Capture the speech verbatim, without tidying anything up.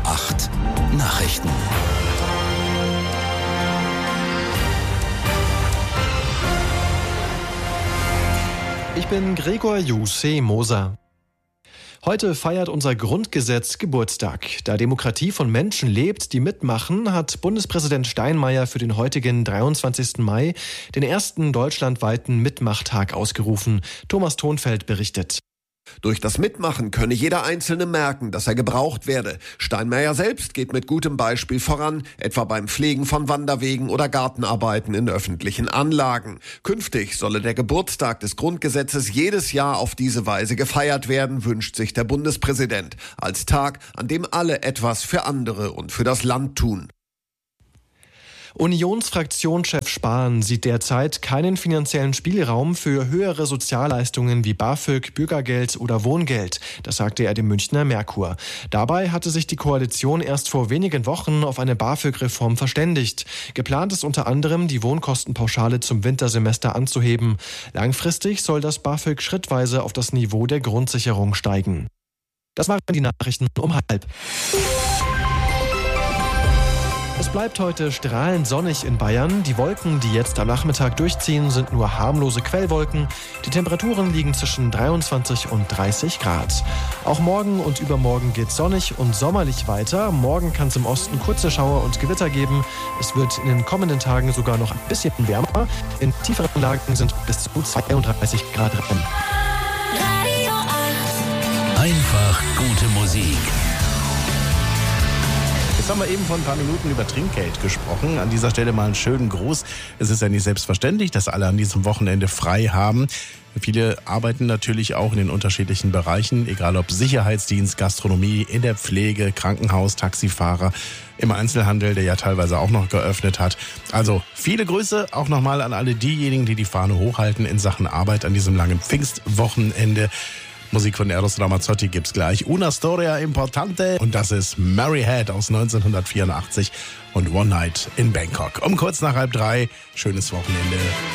acht Nachrichten. Ich bin Gregor Jusse-Moser. Heute feiert unser Grundgesetz Geburtstag. Da Demokratie von Menschen lebt, die mitmachen, hat Bundespräsident Steinmeier für den heutigen dreiundzwanzigsten Mai den ersten deutschlandweiten Mitmachtag ausgerufen. Thomas Thonfeld berichtet. Durch das Mitmachen könne jeder Einzelne merken, dass er gebraucht werde. Steinmeier selbst geht mit gutem Beispiel voran, etwa beim Pflegen von Wanderwegen oder Gartenarbeiten in öffentlichen Anlagen. Künftig solle der Geburtstag des Grundgesetzes jedes Jahr auf diese Weise gefeiert werden, wünscht sich der Bundespräsident, als Tag, an dem alle etwas für andere und für das Land tun. Unionsfraktionschef Spahn sieht derzeit keinen finanziellen Spielraum für höhere Sozialleistungen wie BAföG, Bürgergeld oder Wohngeld. Das sagte er dem Münchner Merkur. Dabei hatte sich die Koalition erst vor wenigen Wochen auf eine BAföG-Reform verständigt. Geplant ist unter anderem, die Wohnkostenpauschale zum Wintersemester anzuheben. Langfristig soll das BAföG schrittweise auf das Niveau der Grundsicherung steigen. Das waren die Nachrichten um halb. Es bleibt heute strahlend sonnig in Bayern. Die Wolken, die jetzt am Nachmittag durchziehen, sind nur harmlose Quellwolken. Die Temperaturen liegen zwischen dreiundzwanzig und dreißig Grad. Auch morgen und übermorgen geht sonnig und sommerlich weiter. Morgen kann es im Osten kurze Schauer und Gewitter geben. Es wird in den kommenden Tagen sogar noch ein bisschen wärmer. In tieferen Lagen sind bis zu zweiunddreißig Grad drin. Einfach gute Musik. Jetzt haben wir eben vor ein paar Minuten über Trinkgeld gesprochen. An dieser Stelle mal einen schönen Gruß. Es ist ja nicht selbstverständlich, dass alle an diesem Wochenende frei haben. Viele arbeiten natürlich auch in den unterschiedlichen Bereichen, egal ob Sicherheitsdienst, Gastronomie, in der Pflege, Krankenhaus, Taxifahrer, im Einzelhandel, der ja teilweise auch noch geöffnet hat. Also viele Grüße auch nochmal an alle diejenigen, die die Fahne hochhalten in Sachen Arbeit an diesem langen Pfingstwochenende. Musik von Eros Ramazzotti gibt's gleich. Una Storia Importante. Und das ist Mary Had aus neunzehnhundertvierundachtzig und One Night in Bangkok. Um kurz nach halb drei. Schönes Wochenende.